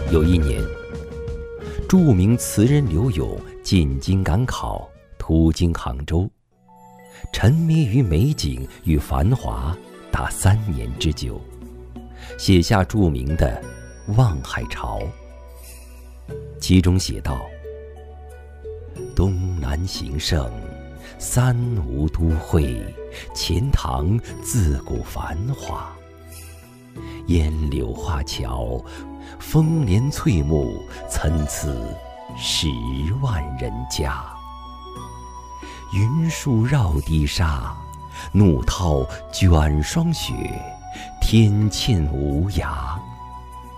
有一年，著名词人柳永进京赶考，途经杭州，沉迷于美景与繁华达3年之久，写下著名的《望海潮》。其中写道：东南形胜，三吴都会，钱塘自古繁华。烟柳画桥，风帘翠幕，参差10万人家。云树绕堤沙，怒涛卷霜雪，天堑无涯。